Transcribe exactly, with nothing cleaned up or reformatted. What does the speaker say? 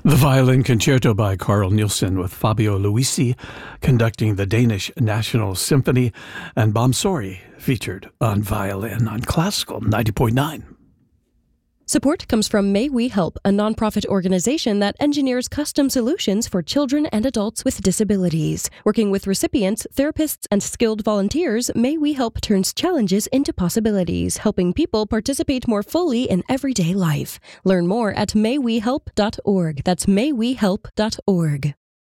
The Violin Concerto by Carl Nielsen with Fabio Luisi conducting the Danish National Symphony, and Bomsori featured on violin on Classical ninety point nine. Support comes from May We Help, a nonprofit organization that engineers custom solutions for children and adults with disabilities. Working with recipients, therapists, and skilled volunteers, May We Help turns challenges into possibilities, helping people participate more fully in everyday life. Learn more at may we help dot org. That's may we help dot org.